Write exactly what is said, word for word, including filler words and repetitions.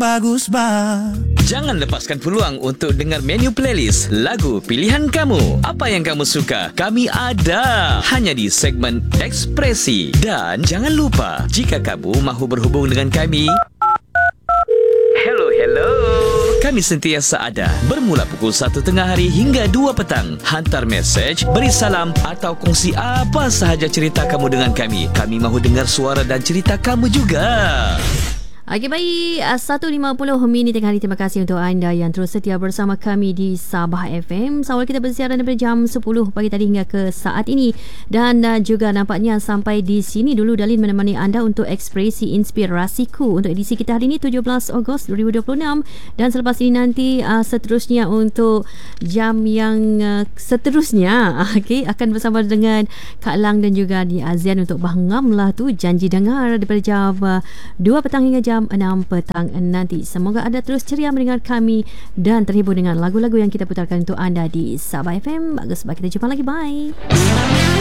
bagus bah. Jangan lepaskan peluang untuk dengar menu playlist lagu pilihan kamu. Apa yang kamu suka, kami ada hanya di segmen Ekspresi. Dan jangan lupa, jika kamu mahu berhubung dengan kami, hello, hello. Kami sentiasa ada bermula pukul satu tengah hari hingga dua petang. Hantar mesej, beri salam atau kongsi apa sahaja cerita kamu dengan kami. Kami mahu dengar suara dan cerita kamu juga. Okey, baik, satu lima puluh minit tengah hari. Terima kasih untuk anda yang terus setia bersama kami di Sabah F M. Awal kita bersiaran daripada jam sepuluh pagi tadi hingga ke saat ini. Dan uh, juga nampaknya sampai di sini dulu Dalin menemani anda untuk Ekspresi Inspirasiku untuk edisi kita hari ini tujuh belas Ogos dua ribu dua puluh enam. Dan selepas ini nanti uh, seterusnya untuk jam yang uh, seterusnya okay, akan bersama dengan Kak Lang dan juga di Azian untuk Bahngam lah tu Janji Dengar daripada jam uh, dua petang hingga jam enam petang nanti. Semoga anda terus ceria mendengar kami dan terhibur dengan lagu-lagu yang kita putarkan untuk anda di Sabah F M. Bagus, kita jumpa lagi. Bye.